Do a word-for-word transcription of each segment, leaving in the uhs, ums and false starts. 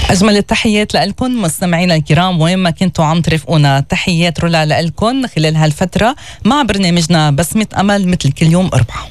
أجمل التحيات لكم مستمعينا الكرام وين ما كنتوا عم ترافقونا. تحيات رولا لكم خلال هالفترة مع برنامجنا بسمة أمل مثل كل يوم أربعة.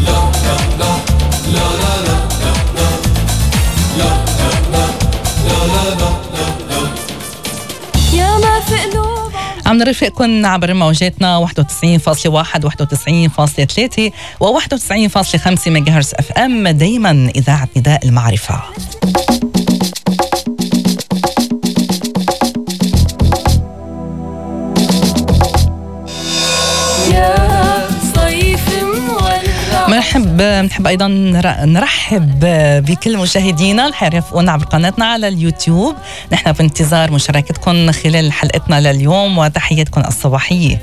عم نرافقكم عبر موجاتنا واحد وتسعين فاصلة واحد واحد وتسعين فاصلة ثلاثة و واحد وتسعين فاصلة خمسة ميجا هرتز اف ام، دايما إذاعة نداء المعرفة. بنحب بنحب ايضا نرحب بكل مشاهدينا اللي حيرافقونا عبر قناتنا على اليوتيوب. نحن بانتظار مشاركتكم خلال حلقتنا لليوم وتحياتكم الصباحيه.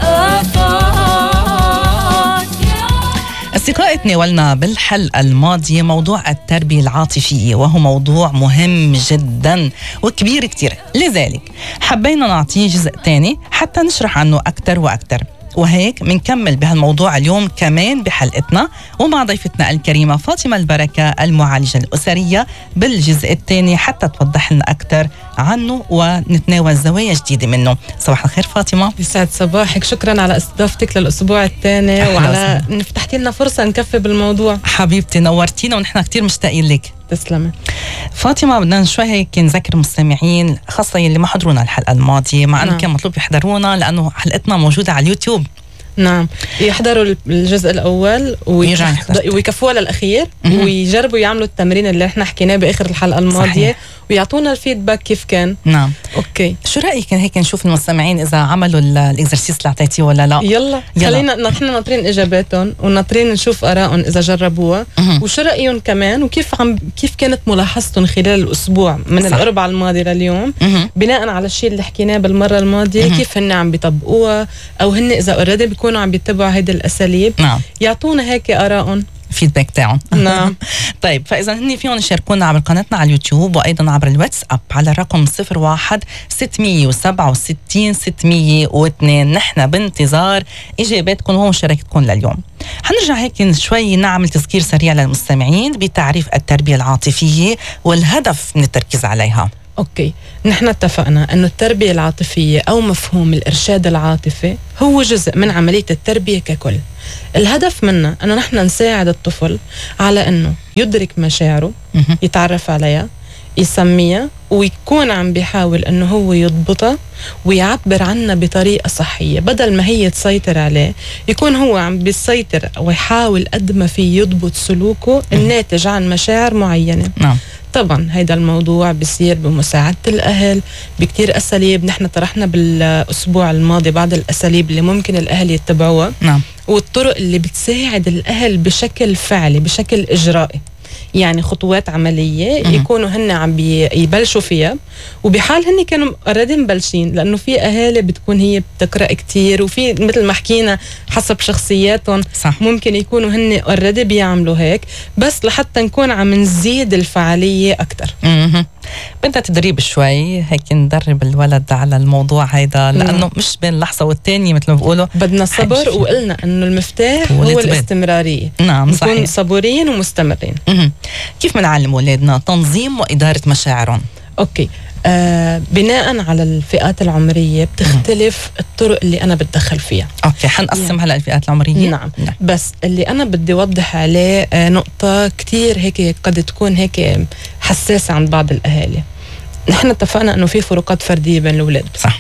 أصدقائي، تناولنا بالحلقة الماضية موضوع التربية العاطفية، وهو موضوع مهم جدا وكبير كتير، لذلك حبينا نعطيه جزء تاني حتى نشرح عنه أكتر وأكتر. وهيك منكمل بهالموضوع اليوم كمان بحلقتنا ومع ضيفتنا الكريمة فاطمة البركة المعالجة الأسرية بالجزء الثاني حتى توضح لنا أكثر عنه ونتناول زوايا جديدة منه. صباح الخير فاطمة. يسعد صباحك، شكرا على استضافتك للأسبوع الثاني وعلى ان فتحتي لنا فرصة نكفي بالموضوع. حبيبتي نورتينا ونحن كتير مشتاقين لك. تسلمي فاطمة. بدنا شوي هيك نذكر المستمعين خاصة اللي ما حضرونا الحلقة الماضية، مع انه نعم. كان مطلوب يحضرونا لأنه حلقتنا موجودة على اليوتيوب. نعم، يحضروا الجزء الأول ويكفوها للأخير ويجربوا يعملوا التمرين اللي احنا حكيناه بآخر الحلقة الماضية. صحيح. ويعطونا الفيدباك كيف كان. نعم. اوكي، شو رأيك هيك نشوف المستمعين إذا عملوا الإكزرسيس اللي أعطيتيه ولا لا؟ يلا, يلا. خلينا نحن ناطرين إجاباتهم وناطرين نشوف آرائهم إذا جربوها مه. وشو رأيهم كمان وكيف عم كيف كانت ملاحظتهم خلال الأسبوع من صح. الأربعاء الماضي لليوم مه. بناء على الشيء اللي حكيناه بالمرة الماضية مه. كيف هن عم بيطبقوها أو هن إذا أوريدي بيكونوا عم بيتبعوا هيدا الأساليب. نعم. يعطونا هيك آرائهم فيدباك تاعهم. نعم. طيب، فإذا هن فيهم يشاركونا عبر قناتنا على اليوتيوب وأيضا عبر الواتساب على الرقم صفر واحد ستمية وسبعة وستين ستمية واثنين. نحن بانتظار إجاباتكم ومشاركتكم لليوم. حنرجع هيك شوي نعمل تذكير سريع للمستمعين بتعريف التربية العاطفية والهدف من التركيز عليها. أوكي، نحن اتفقنا أنه التربية العاطفية أو مفهوم الإرشاد العاطفي هو جزء من عملية التربية ككل. الهدف منه أنه نحن نساعد الطفل على أنه يدرك مشاعره، يتعرف عليها، يسميها، ويكون عم بيحاول أنه هو يضبطها ويعبر عنها بطريقة صحية، بدل ما هي تسيطر عليه يكون هو عم بيسيطر ويحاول قد ما فيه يضبط سلوكه الناتج عن مشاعر معينة. نعم. طبعا هيدا الموضوع بيصير بمساعدة الأهل بكتير أساليب. نحن طرحنا بالأسبوع الماضي بعض الأساليب اللي ممكن الأهل يتبعوها. نعم. والطرق اللي بتساعد الأهل بشكل فعلي بشكل إجرائي، يعني خطوات عملية م- يكونوا هن عم يبلشوا فيها، وبحال هن كانوا أوريدي مبلشين، لأنه في أهالي بتكون هي بتقرأ كتير وفي مثل ما حكينا حسب شخصياتهم صح. ممكن يكونوا هن أوريدي بيعملوا هيك، بس لحتى نكون عم نزيد الفعالية أكتر. م- بدنا تدريب شوي هيك ندرب الولد على الموضوع هيدا، لأنه نعم. مش بين لحظة والتانية مثل ما بقولوا، بدنا صبر، وقلنا أنه المفتاح هو الاستمرارية. نعم صحيح، نكون صبورين ومستمرين. م- كيف منعلم أولادنا تنظيم وإدارة مشاعرهم؟ أوكي، آه بناء على الفئات العمرية بتختلف م. الطرق اللي أنا بتدخل فيها. أوكي، حنقسم يعني. هلأ الفئات العمرية. نعم. نعم بس اللي أنا بدي أوضح عليه آه نقطة كتير هيك قد تكون هيك حساسة عند بعض الأهالي. نحن اتفقنا أنه في فروقات فردية بين الأولاد صح،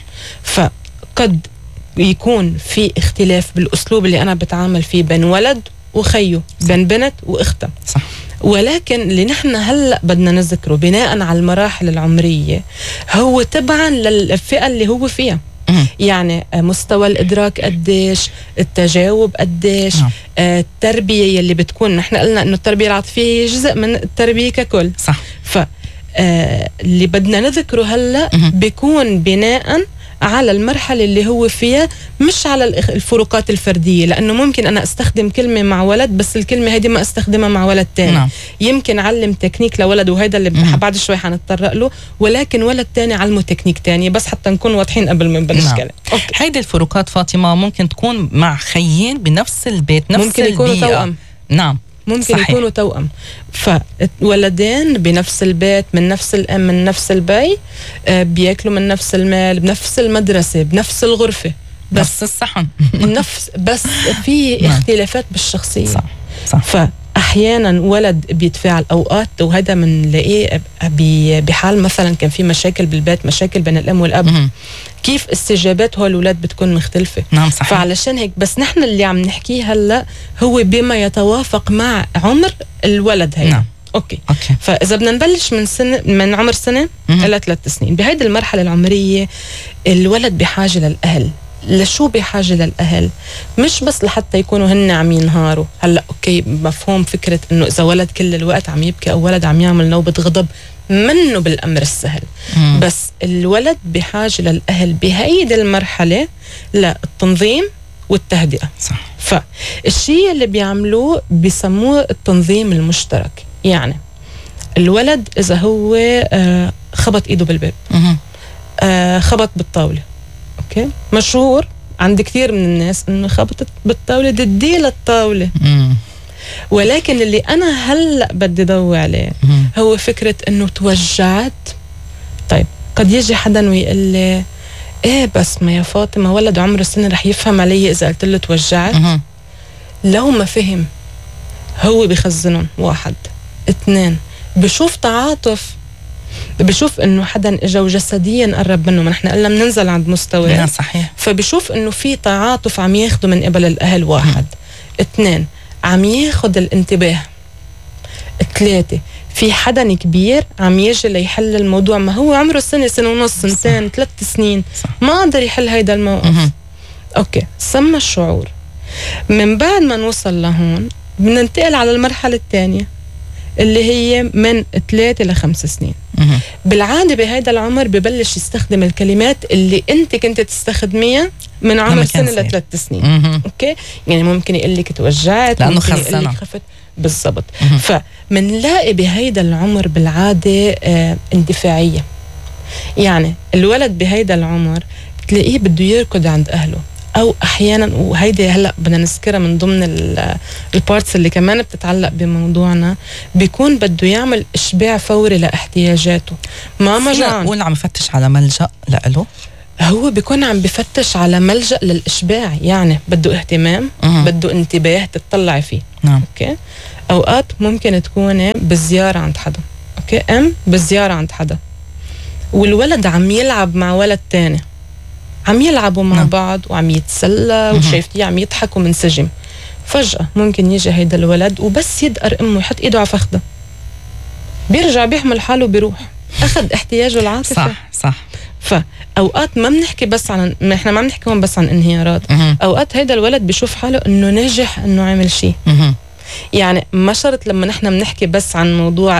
فقد يكون في اختلاف بالأسلوب اللي أنا بتعامل فيه بين ولد وخيه، بين بنت وأختها صح. ولكن اللي نحن هلأ بدنا نذكره بناء على المراحل العمرية هو تبعا للفئة اللي هو فيها. م- يعني مستوى الإدراك قديش، التجاوب قديش، م- التربية اللي بتكون، نحن قلنا إنه التربية العاطفية جزء من التربية ككل صح. ف اللي بدنا نذكره هلأ بيكون بناء على المرحلة اللي هو فيها، مش على الفروقات الفردية، لأنه ممكن أنا أستخدم كلمة مع ولد بس الكلمة هذه ما أستخدمها مع ولد تاني. نعم. يمكن علم تكنيك لولد وهيدا اللي مم. بعد شوي حنتطرق له، ولكن ولد تاني علمه تكنيك تاني، بس حتى نكون واضحين قبل ما نبلش كلام. هيدي الفروقات فاطمة ممكن تكون مع خيين بنفس البيت، نفس ممكن البيئة. يكونوا توأم. نعم ممكن صحيح. يكونوا توأم، فولدين بنفس البيت من نفس الأم من نفس البي، آه بياكلوا من نفس المال بنفس المدرسة بنفس الغرفة بس نفس الصحن نفس بس في اختلافات بالشخصية. صح صح. فأحيانا ولد بيتفاعل أوقات، وهذا بنلاقيه بحال مثلا كان في مشاكل بالبيت، مشاكل بين الأم والأب، م- كيف استجابات هول الأولاد بتكون مختلفة. نعم صحيح. فعلشان هيك بس نحن اللي عم نحكيه هلا هو بما يتوافق مع عمر الولد هيدا. نعم. أوكي. أوكي. فإذا بدنا نبلش من سنة، من عمر سنة إلى ثلاث سنين، بهيدي المرحلة العمرية الولد بحاجة للأهل. لشو بحاجة للأهل؟ مش بس لحتى يكونوا هن عم ينهاروا. هلأ أوكي مفهوم فكرة إنه إذا ولد كل الوقت عم يبكي أو ولد عم يعمل نوبة غضب منه بالأمر السهل. مم. بس الولد بحاجة للأهل بهيدي المرحلة للتنظيم والتهدئة. صح. فالشيء اللي بيعملوه بيسموه التنظيم المشترك. يعني الولد إذا هو آه خبط إيده بالباب، آه خبط بالطاولة، اوكي مشهور عند كثير من الناس انه خبطت بالطاوله تدي للطاوله، ولكن اللي انا هلا بدي ضوي عليه مم. هو فكره انه توجعت. طيب قد يجي حدا ويقول لي ايه بس ما يا فاطمه ولد عمره سنه رح يفهم علي اذا قلت له توجعت. مم. لو ما فهم هو بخزنهم. واحد اثنين بشوف تعاطف، بشوف انه حدا اجا وجسديا قرب منه، ما نحن قلنا بننزل عند مستوى. صحيح. فبشوف انه في تعاطف عم ياخده من قبل الاهل. واحد. اثنين عم ياخد الانتباه. ثلاثة في حدا كبير عم يجي ليحل الموضوع، ما هو عمره سنة سنة ونص سنتين ثلاث سنين صح. ما قدر يحل هيدا الموقف. مم. اوكي سمى الشعور. من بعد ما نوصل لهون بننتقل على المرحلة الثانية اللي هي من ثلاثة لخمس سنين. مم. بالعادة بهيدا العمر ببلش يستخدم الكلمات اللي انت كنت تستخدميها من عمر سنة لثلاث سنين. مم. اوكي يعني ممكن يقول لك توجعت لانه خزنة خفت بالضبط. فمنلاقي بهيدا العمر بالعادة آه اندفاعية. يعني الولد بهيدا العمر تلاقيه بده يركض عند أهله، أو أحيانا وهيدي هلأ بدنا نذكرها من ضمن البارتس اللي كمان بتتعلق بموضوعنا، بيكون بده يعمل إشباع فوري لاحتياجاته. ماما جان ولا عم يفتش على ملجأ لأله، هو بيكون عم بفتش على ملجأ للإشباع. يعني بده اهتمام، مم. بده انتباه تتطلع فيه. نعم. أوكي. أوقات ممكن تكون بزيارة عند حدا، أوكي أم بزيارة عند حدا والولد عم يلعب مع ولد تاني، عم يلعبوا مع نعم. بعض وعم يتسلى وشايفتيه عم يضحك ومنسجم. فجأة ممكن يجي هيدا الولد وبس يدقر أمه يحط إيده على فخده، بيرجع بيحمل حاله بيروح، أخذ احتياجه العاطفي. صح صح. فأوقات ما بنحكي بس عن، احنا ما بنحكي هون بس عن انهيارات. مه. أوقات هيدا الولد بيشوف حاله إنه ناجح إنه عمل شيء. يعني ما شرط لما نحن بنحكي بس عن موضوع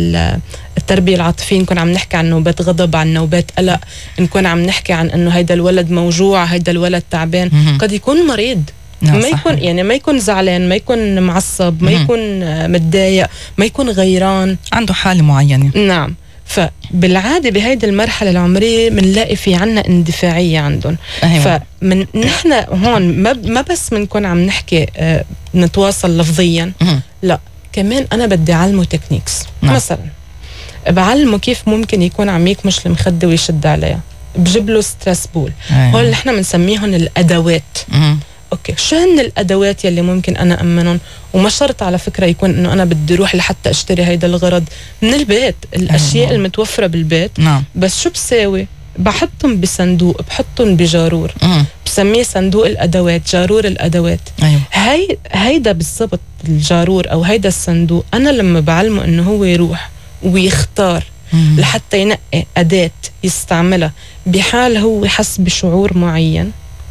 التربية العاطفية نكون عم نحكي عن نوبات غضب، عن نوبات قلق، نكون عم نحكي عن إنه هيدا الولد موجوع، هيدا الولد تعبان. مه. قد يكون مريض، ما صحيح. يكون يعني ما يكون زعلان، ما يكون معصب، ما مه. يكون متضايق، ما يكون غيران، عنده حالة معينة. نعم. فبالعادة بهيدي المرحلة العمرية بنلاقي في عنا اندفاعية عندهم. أيوة. فمن نحن هون ما, ما بس بنكون عم نحكي اه نتواصل لفظيا، مه. لا كمان أنا بدي أعلمه تكنيكس. نعم. مثلا بعلمه كيف ممكن يكون عم يكمش المخدة ويشد عليها، بجيب له ستريس بول. أيوة. هول نحن بنسميهم الأدوات. مه. اوكي شو هن الادوات يلي ممكن انا امنهم؟ وما شرط على فكره يكون انه انا بدي اروح لحتى اشتري هيدا الغرض من البيت، الاشياء أيوة. المتوفره بالبيت. نعم. بس شو بساوي؟ بحطهم بصندوق، بحطهم بجارور، مم. بسميه صندوق الادوات، جارور الادوات. أيوة. هي هيدا بالضبط الجارور او هيدا الصندوق، انا لما بعلمه انه هو يروح ويختار مم. لحتى ينقي اداه يستعملها بحال هو حس بشعور معين،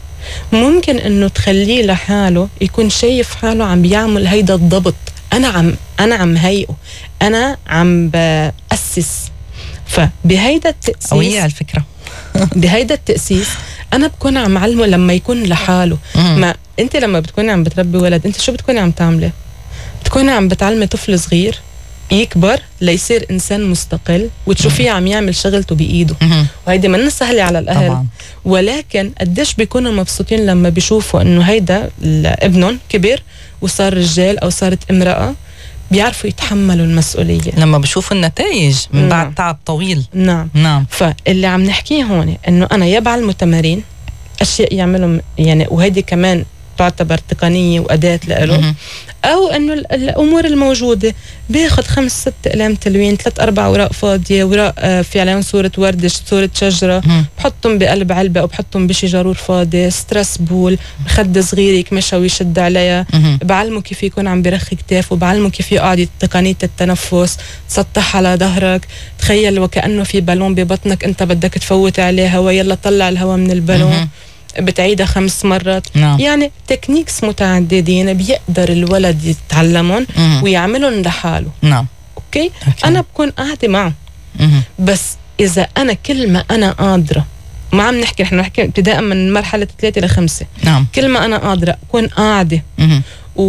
ممكن انه تخليه لحاله يكون شايف حاله عم بيعمل هيدا الضبط. انا عم انا عم هيئه، انا عم بأسس. فبهيدا التأسيس قوية الفكرة بهيدا التأسيس انا بكون عم علمه لما يكون لحاله. مم. ما انت لما بتكوني عم بتربي ولد، انت شو بتكوني عم تعملي؟ بتكوني عم بتعلمي طفل صغير يكبر ليصير إنسان مستقل وتشوفيه عم يعمل شغلته بإيده. وهيدي من سهلة على الأهل طبعا. ولكن قديش بيكونوا مبسوطين لما بيشوفوا إنه هيدا ابنهم كبر وصار رجال أو صارت امرأة، بيعرفوا يتحملوا المسؤولية لما بشوفوا النتائج من نعم. بعد تعب طويل. نعم نعم. فاللي عم نحكيه هون إنه أنا يا بعلمه تمارين أشياء يعملهم يعني، وهيدي كمان تعتبر تقنية وأداة لإله، أو إنه الأمور الموجودة بياخد خمس ست أقلام تلوين، ثلاث أربع أوراق فاضية، أوراق في عليهم صورة وردة، صورة شجرة، بحطهم بقلب علبة أو بحطهم بشي جارور فاضي، ستريس بول، خد صغير يكمشها ويشد عليها، بعلمه كيف يكون عم برخي كتاف، وبعلمه كيف يقعد تقنية التنفس، تسطح على ظهرك، تخيل وكأنه في بالون ببطنك أنت بدك تفوت عليه هوا، يلا طلع الهوا من البالون، بتعيدها خمس مرات. نعم. يعني تكنيكس متعددين بيقدر الولد يتعلمهم ويعملهم لحاله. نعم. أوكي؟ أوكي أنا بكون قاعدة معه. مم. بس إذا أنا كل ما أنا قادرة، ما عم نحكي، نحن نحكي ابتداء من مرحلة ثلاثة لخمسة. نعم. كل ما أنا قادرة أكون قاعدة مم.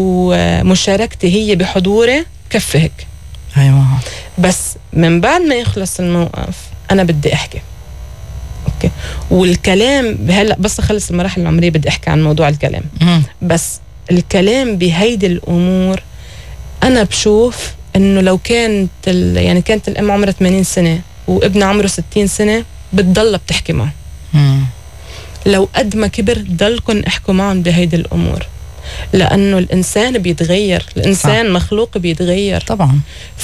ومشاركتي هي بحضوري كفي هيك. أيوة. بس من بعد ما يخلص الموقف أنا بدي أحكي. اوكي. والكلام هلا بس اخلص المراحل العمريه بدي احكي عن موضوع الكلام. مم. بس الكلام بهيدي الامور انا بشوف انه لو كانت يعني كانت الام عمرها ثمانين سنه وابنها عمره ستين سنه بتضل بتحكي معه. مم. لو قد ما كبر ضلكم احكوا معهم بهيدي الامور، لانه الانسان بيتغير، الانسان صح. مخلوق بيتغير طبعا.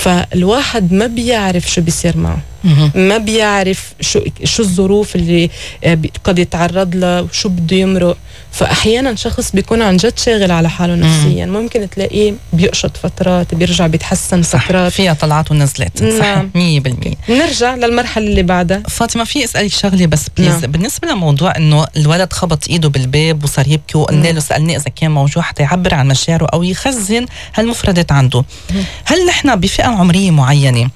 فالواحد ما بيعرف شو بيصير معه، ما بيعرف شو شو الظروف اللي قد يتعرض لها وشو بده يمرق. فاحيانا شخص بيكون عن جد شاغل على حاله نفسيا، ممكن تلاقيه بيقشط فترات، بيرجع بيتحسن فترات، فيها طلعات ونزلات. صح مية بالمية. نرجع للمرحله اللي بعدها. فاطمه في اسالك شغله بس بليز. نعم. بالنسبه لموضوع انه الولد خبط ايده بالباب وصار يبكي وقلنا له سالني اذا كان موجوع حتى يعبر عن مشاعره او يخزن هالمفردات عنده، مم. هل نحن بفئه عمريه معينه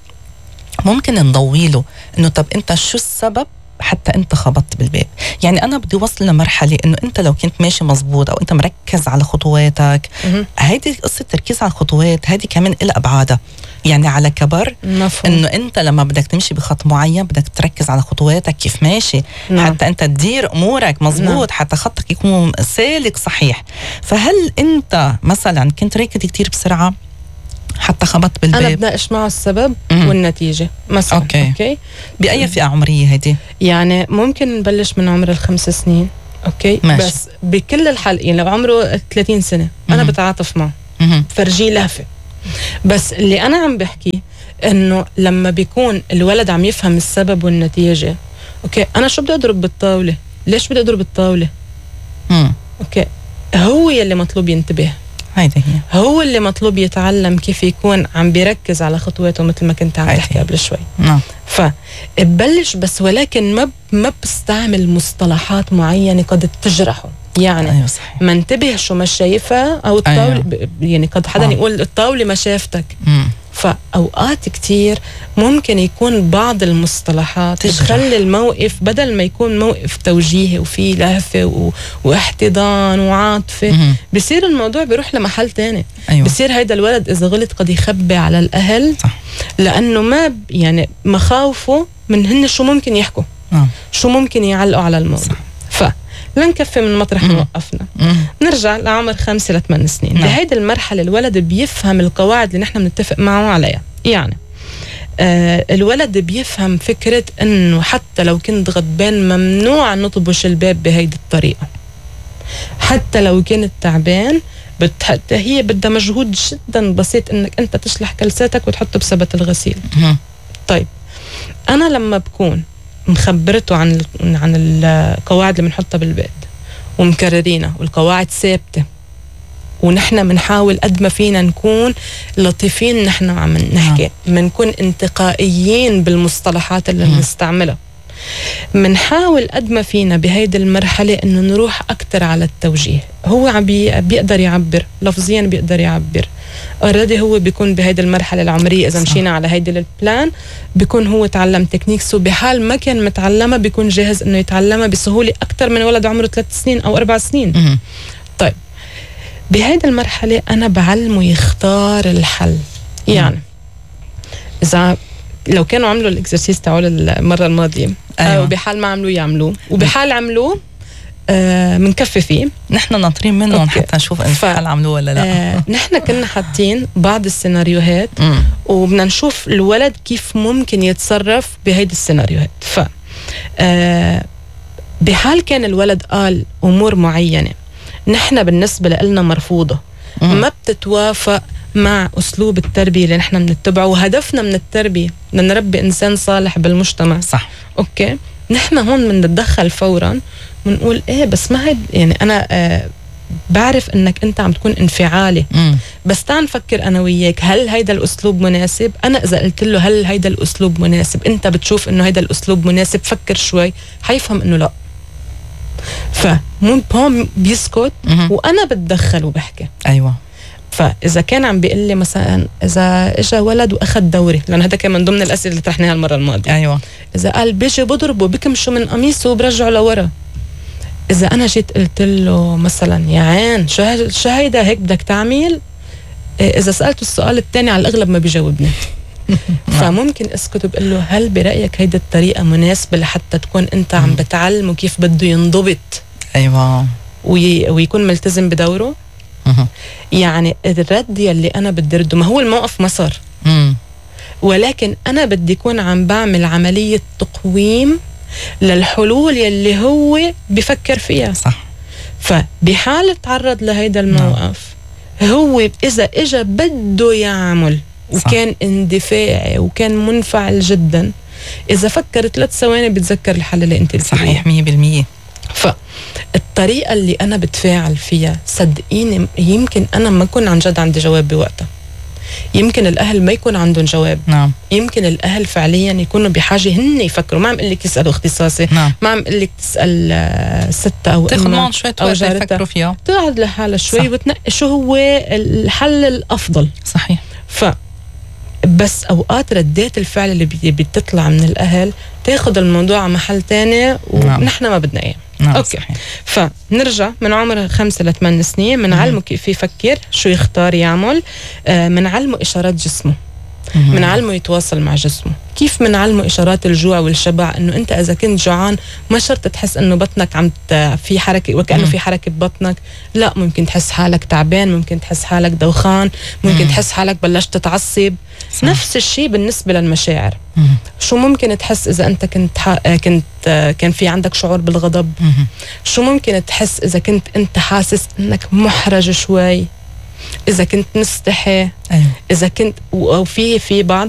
ممكن نضوي له انه طب انت شو السبب حتى انت خبطت بالباب؟ يعني انا بدي وصل لمرحله انه انت لو كنت ماشي مزبوط او انت مركز على خطواتك، هيدي قصه التركيز على الخطوات هيدي كمان لها ابعادها. يعني على كبر مفهوم. انه انت لما بدك تمشي بخط معين بدك تركز على خطواتك كيف ماشي. نعم. حتى انت تدير امورك مزبوط. نعم. حتى خطك يكون سالك صحيح. فهل انت مثلا كنت راكد كتير بسرعه حتى خبط بالباب؟ أنا بناقش معه السبب مم. والنتيجة مثلا. أوكي. أوكي. بأي فئة عمرية هيدي؟ يعني ممكن نبلش من عمر الخمس سنين. أوكي. ماشي. بس بكل الحال يعني لو عمره ثلاثين سنة مم. أنا بتعاطف معه، فرجيه لهفة. بس اللي أنا عم بحكي إنه لما بيكون الولد عم يفهم السبب والنتيجة، أوكي أنا شو بدي أضرب بالطاولة؟ ليش بدي أضرب بالطاولة؟ مم. أوكي هو يلي مطلوب ينتبه، هيدي هي. هو اللي مطلوب يتعلم كيف يكون عم بيركز على خطواته مثل ما كنت عم تحكي قبل شوي. نعم. فبلش بس، ولكن ما ما بستعمل مصطلحات معينة قد تجرحه. يعني أيوة ما انتبه شو ما شايفة او الطاولة. أيوة. يعني قد حدا آه. يقول الطاولة ما شافتك. مم. فأوقات كتير ممكن يكون بعض المصطلحات تخلي الموقف بدل ما يكون موقف توجيهي وفيه لهفة و... واحتضان وعاطفة، بصير الموضوع بيروح لمحل تاني. أيوة. بصير هيدا الولد إذا غلط قد يخبي على الأهل. صح. لأنه ما يعني مخاوفه من هن شو ممكن يحكوا. آه. شو ممكن يعلقوا على الموضوع. ف لنكفي من مطرح ما وقفنا. نرجع لعمر خمسة لثمان سنين. نعم. بهيدي المرحلة الولد بيفهم القواعد اللي نحن بنتفق معه عليها. يعني آه الولد بيفهم فكرة انه حتى لو كنت غضبان ممنوع نطبش الباب بهيدي الطريقة. حتى لو كنت تعبان حتى هي بدها مجهود جدا بسيط انك انت تشلح كلساتك وتحطه بسبت الغسيل. مم. طيب انا لما بكون مخبرته عن عن القواعد اللي بنحطها بالبيت ومكررينها والقواعد ثابته، ونحن بنحاول قد ما فينا نكون لطيفين، نحن عم نحكي بنكون انتقائيين بالمصطلحات اللي بنستعملها، بنحاول قد ما فينا بهيدي المرحله انه نروح اكثر على التوجيه. هو عم بيقدر يعبر لفظيا، بيقدر يعبر اوريدي، هو بيكون بهيدي المرحله العمريه اذا مشينا على هيدي البلان بيكون هو تعلم تكنيكس، وبحال ما كان متعلمها بيكون جاهز انه يتعلمها بسهوله اكثر من ولد عمره ثلاث سنين او اربع سنين. م- طيب بهيدي المرحله انا بعلمه يختار الحل. يعني اذا لو كانوا عملوا الاكسرسيس تاعوا المره الماضيه أيوة. وبحال ما عملوه يعملوه وبحال عملوه آه منكفي فيه. نحن ناطرين منهم أوكي. حتى نشوف إن فعل عملوه ولا لا. آه نحن كنا حاطين بعض السيناريوهات وبدنا نشوف الولد كيف ممكن يتصرف بهيدي السيناريوهات. ف آه بحال كان الولد قال أمور معينة نحن بالنسبة لنا مرفوضة مم. ما بتتوافق مع أسلوب التربية اللي نحن بنتبعه وهدفنا من التربية بدنا نربي إنسان صالح بالمجتمع. صح. أوكي نحن هون بنتدخل فورا ونقول إيه بس ما هيد يعني أنا آه بعرف إنك أنت عم تكون انفعالي مم. بس تعال نفكر أنا وياك هل هيدا الأسلوب مناسب. أنا إذا قلت له هل هيدا الأسلوب مناسب أنت بتشوف إنه هيدا الأسلوب مناسب فكر شوي حيفهم إنه لا. فمون هون بيسكت مم. وأنا بتدخل وبحكي. أيوة. فإذا كان عم بيقول لي مثلا إذا إجا ولد وأخذ دوري لأن هذا كان من ضمن الأسئلة اللي طرحناها المرة الماضية. أيوة. إذا قال بيجي بضربه بكمشه من قميصه وبرجعه لورا. إذا أنا جيت قلت له مثلا يا عين شو شو هيدا هيك بدك تعمل. إذا سألته السؤال الثاني على الأغلب ما بيجاوبني. فممكن اسكت وبقول له هل برأيك هيدا الطريقة مناسبة لحتى تكون أنت عم بتعلمه كيف بده ينضبط. أيوة. وي ويكون ملتزم بدوره. يعني الرد يلي أنا بدي رده ما هو الموقف مسار مم. ولكن أنا بدي يكون عم بعمل عملية تقويم للحلول يلي هو بفكر فيها. صح. فبحال تعرض لهيدا الموقف نعم. هو إذا إجا بده يعمل وكان صح. اندفاعي وكان منفعل جدا إذا فكر ثلاث ثواني بتذكر الحل اللي أنت صحيح مية بالمية. فالطريقة اللي أنا بتفاعل فيها صدقيني يمكن أنا ما أكون عن جد عندي جواب بوقتها يمكن الأهل ما يكون عندهم جواب. نعم. يمكن الأهل فعليا يكونوا بحاجة هن يفكروا. ما عم قل لك يسألوا اختصاصي نعم. ما عم قل لك تسأل ستة أو أمها أو جارتها فيها تقعد لحالها شوي وتنقي شو هو الحل الأفضل. صحيح. ف بس أوقات ردات الفعل اللي بتطلع من الأهل تاخد الموضوع على محل تاني ونحن ما بدنا إياه. نعم. أوكي. صحيح. فنرجع من عمر خمسة لثمان سنين منعلمه كيف يفكر شو يختار يعمل. آه منعلمه إشارات جسمه منعلمه يتواصل مع جسمه. كيف منعلمه إشارات الجوع والشبع إنه أنت إذا كنت جوعان ما شرط تحس إنه بطنك عم في حركة وكأنه في حركة ببطنك لا ممكن تحس حالك تعبان ممكن تحس حالك دوخان ممكن تحس حالك بلشت تتعصب. صح. نفس الشيء بالنسبة للمشاعر. مم. شو ممكن تحس إذا أنت كنت ح... كنت كان في عندك شعور بالغضب. مم. شو ممكن تحس إذا كنت أنت حاسس إنك محرج شوي إذا كنت مستحي. أيوة. إذا كنت وفي في بعض